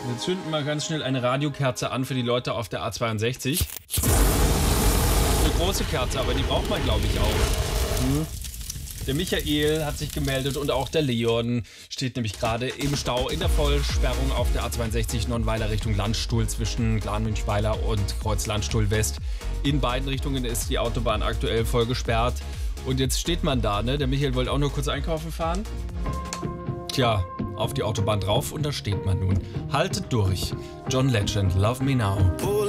Wir zünden mal ganz schnell eine Radiokerze an für die Leute auf der A62. Eine große Kerze, aber die braucht man, glaube ich, auch. Der Michael hat sich gemeldet und auch der Leon steht nämlich gerade im Stau in der Vollsperrung auf der A62 Nonnweiler Richtung Landstuhl zwischen Glan-Münchweiler und Kreuz-Landstuhl West. In beiden Richtungen ist die Autobahn aktuell voll gesperrt. Und jetzt steht man da, ne? Der Michael wollte auch nur kurz einkaufen fahren. Tja, auf die Autobahn drauf und da steht man nun. Haltet durch. John Legend, Love Me Now.